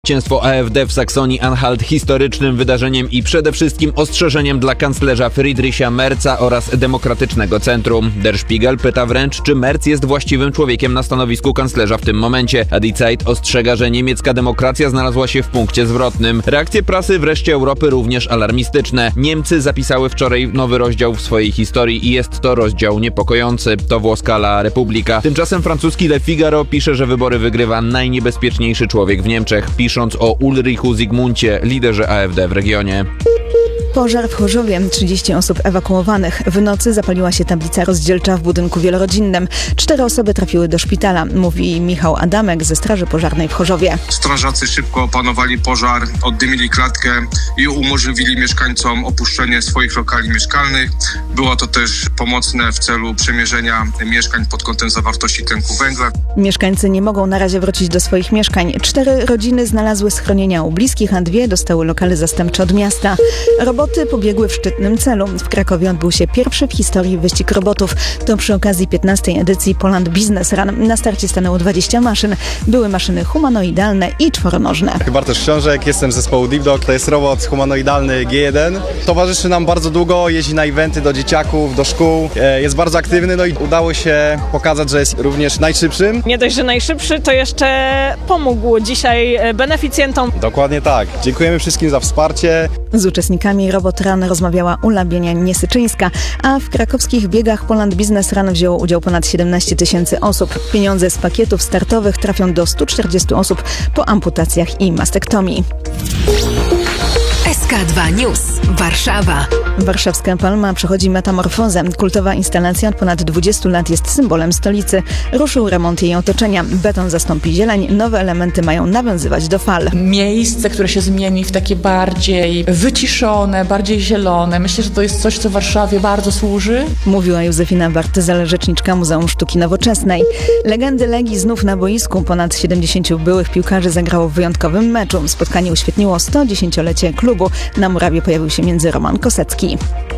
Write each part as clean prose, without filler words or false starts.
Zwycięstwo AfD w Saksonii-Anhalt historycznym wydarzeniem i przede wszystkim ostrzeżeniem dla kanclerza Friedricha Merza oraz Demokratycznego Centrum. Der Spiegel pyta wręcz, czy Merz jest właściwym człowiekiem na stanowisku kanclerza w tym momencie. A Die Zeit ostrzega, że niemiecka demokracja znalazła się w punkcie zwrotnym. Reakcje prasy wreszcie Europy również alarmistyczne. Niemcy zapisały wczoraj nowy rozdział w swojej historii i jest to rozdział niepokojący. To włoska La Repubblica. Tymczasem francuski Le Figaro pisze, że wybory wygrywa najniebezpieczniejszy człowiek w Niemczech, pisząc o Ulrichu Zygmuncie, liderze AfD w regionie. Pożar w Chorzowie. 30 osób ewakuowanych. W nocy zapaliła się tablica rozdzielcza w budynku wielorodzinnym. 4 osoby trafiły do szpitala, mówi Michał Adamek ze Straży Pożarnej w Chorzowie. Strażacy szybko opanowali pożar, oddymili klatkę i umożliwili mieszkańcom opuszczenie swoich lokali mieszkalnych. Było to też pomocne w celu przemierzenia mieszkań pod kątem zawartości tlenku węgla. Mieszkańcy nie mogą na razie wrócić do swoich mieszkań. 4 rodziny znalazły schronienia u bliskich, a 2 dostały lokale zastępcze od miasta. Roboty pobiegły w szczytnym celu. W Krakowie odbył się pierwszy w historii wyścig robotów. To przy okazji 15. edycji Poland Business Run. Na starcie stanęło 20 maszyn. Były maszyny humanoidalne i czworonożne. Bartosz Książek, jestem z zespołu Deep Dog. To jest robot humanoidalny G1. Towarzyszy nam bardzo długo, jeździ na eventy do dzieciaków, do szkół. Jest bardzo aktywny, no i udało się pokazać, że jest również najszybszym. Nie dość, że najszybszy, to jeszcze pomógł dzisiaj beneficjentom. Dokładnie tak. Dziękujemy wszystkim za wsparcie. Z uczestnikami Robot Run rozmawiała Ula Bieniań-Niesyczyńska, a w krakowskich biegach Poland Business Run wzięło udział ponad 17 000 osób. Pieniądze z pakietów startowych trafią do 140 osób po amputacjach i mastektomii. SK2 News. Warszawa. Warszawska Palma przechodzi metamorfozę. Kultowa instalacja od ponad 20 lat jest symbolem stolicy. Ruszył remont jej otoczenia. Beton zastąpi zieleń. Nowe elementy mają nawiązywać do fal. Miejsce, które się zmieni w takie bardziej wyciszone, bardziej zielone. Myślę, że to jest coś, co Warszawie bardzo służy. Mówiła Józefina Bartyzel, rzeczniczka Muzeum Sztuki Nowoczesnej. Legendy Legii znów na boisku. Ponad 70 byłych piłkarzy zagrało w wyjątkowym meczu. Spotkanie uświetniło 110-lecie klubu. Na murawie pojawił się między Roman Kosecki.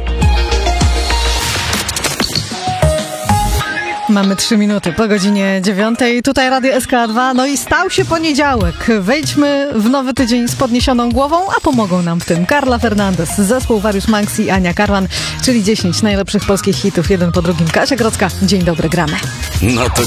Mamy 3 minuty po godzinie 9. Tutaj Radio SK2. No i stał się poniedziałek. Wejdźmy w nowy tydzień z podniesioną głową, a pomogą nam w tym Carla Fernandez, zespół Wariusz Manx i Ania Karwan, czyli 10 najlepszych polskich hitów, jeden po drugim. Kasia Grodzka, dzień dobry, gramy. No to